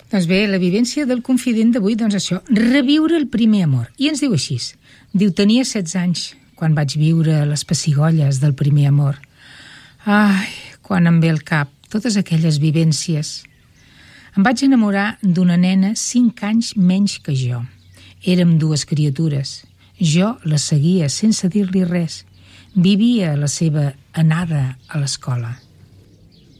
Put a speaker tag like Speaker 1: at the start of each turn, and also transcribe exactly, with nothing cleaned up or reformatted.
Speaker 1: Doncs bé, la vivència del confident d'avui, doncs això, reviure el primer amor. I ens diu així. Diu, tenia setze anys quan vaig viure les pessigolles del primer amor. Ai, quan em ve al cap totes aquelles vivències. Em vaig enamorar d'una nena cinc anys menys que jo. Érem dues criatures. Jo la seguia sense dir-li res. Vivia la seva anada a l'escola.